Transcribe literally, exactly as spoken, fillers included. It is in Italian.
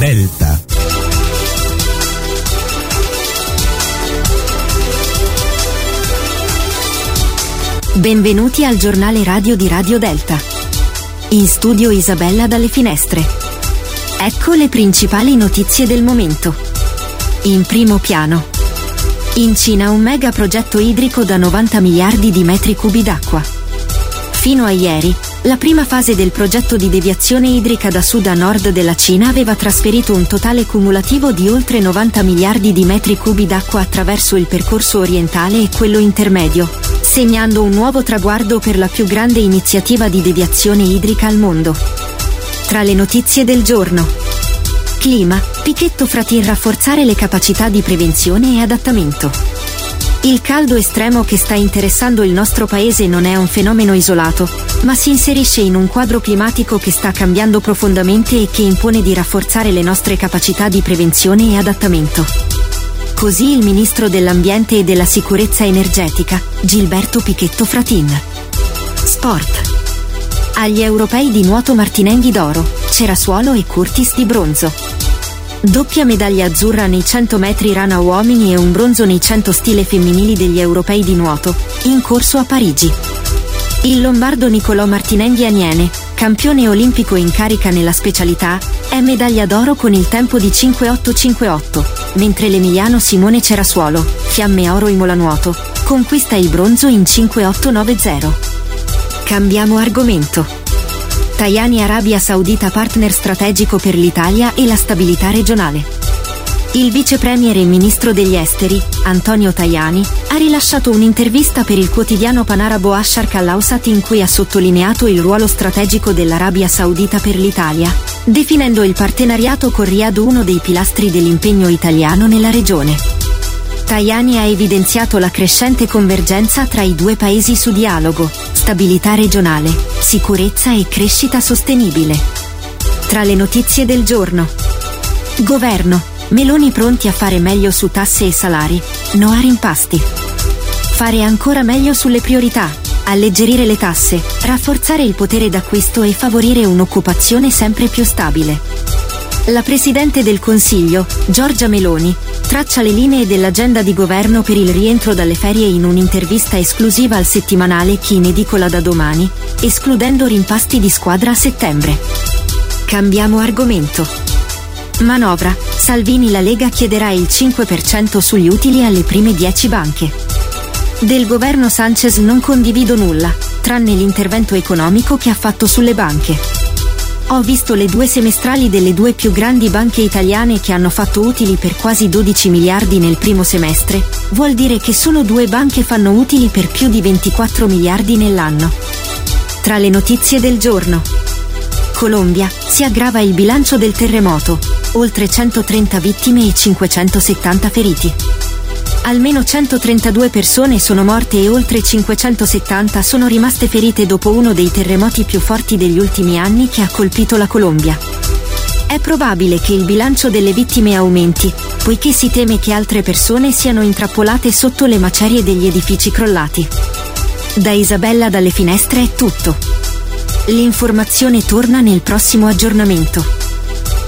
Delta. Benvenuti al giornale radio di Radio Delta. In studio Isabella dalle Finestre. Ecco le principali notizie del momento. In primo piano. In Cina un mega progetto idrico da novanta miliardi di metri cubi d'acqua. Fino a ieri, la prima fase del progetto di deviazione idrica da sud a nord della Cina aveva trasferito un totale cumulativo di oltre novanta miliardi di metri cubi d'acqua attraverso il percorso orientale e quello intermedio, segnando un nuovo traguardo per la più grande iniziativa di deviazione idrica al mondo. Tra le notizie del giorno. Clima, Pichetto Fratin rafforzare le capacità di prevenzione e adattamento. Il caldo estremo che sta interessando il nostro paese non è un fenomeno isolato, ma si inserisce in un quadro climatico che sta cambiando profondamente e che impone di rafforzare le nostre capacità di prevenzione e adattamento. Così il ministro dell'Ambiente e della Sicurezza Energetica, Gilberto Pichetto Fratin. Sport. Agli europei di nuoto Martinenghi d'oro, Cerasuolo e Curtis di bronzo. Doppia medaglia azzurra nei cento metri rana uomini e un bronzo nei cento stile femminili degli europei di nuoto, in corso a Parigi. Il lombardo Nicolò Martinenghi Aniene, campione olimpico in carica nella specialità, è medaglia d'oro con il tempo di cinque otto cinque otto, mentre l'emiliano Simone Cerasuolo, fiamme oro Imola nuoto, conquista il bronzo in cinque otto nove zero. Cambiamo argomento. Tajani Arabia Saudita partner strategico per l'Italia e la stabilità regionale. Il vice premier e ministro degli esteri, Antonio Tajani, ha rilasciato un'intervista per il quotidiano panarabo Asharq al-Awsat in cui ha sottolineato il ruolo strategico dell'Arabia Saudita per l'Italia, definendo il partenariato con Riyadh uno dei pilastri dell'impegno italiano nella regione. Tajani ha evidenziato la crescente convergenza tra i due paesi su dialogo, stabilità regionale, sicurezza e crescita sostenibile. Tra le notizie del giorno. Governo, Meloni pronti a fare meglio su tasse e salari, no a rimpasti. Fare ancora meglio sulle priorità, alleggerire le tasse, rafforzare il potere d'acquisto e favorire un'occupazione sempre più stabile. La Presidente del Consiglio, Giorgia Meloni, traccia le linee dell'agenda di governo per il rientro dalle ferie in un'intervista esclusiva al settimanale Chi in edicola da domani, escludendo rimpasti di squadra a settembre. Cambiamo argomento. Manovra, Salvini la Lega chiederà il cinque per cento sugli utili alle prime dieci banche. Del governo Sanchez non condivido nulla, tranne l'intervento economico che ha fatto sulle banche. Ho visto le due semestrali delle due più grandi banche italiane che hanno fatto utili per quasi dodici miliardi nel primo semestre, vuol dire che solo due banche fanno utili per più di ventiquattro miliardi nell'anno. Tra le notizie del giorno. Colombia, si aggrava il bilancio del terremoto, oltre centotrenta vittime e cinquecentosettanta feriti. Almeno centotrentadue persone sono morte e oltre cinquecentosettanta sono rimaste ferite dopo uno dei terremoti più forti degli ultimi anni che ha colpito la Colombia. È probabile che il bilancio delle vittime aumenti, poiché si teme che altre persone siano intrappolate sotto le macerie degli edifici crollati. Da Isabella dalle Finestre è tutto. L'informazione torna nel prossimo aggiornamento.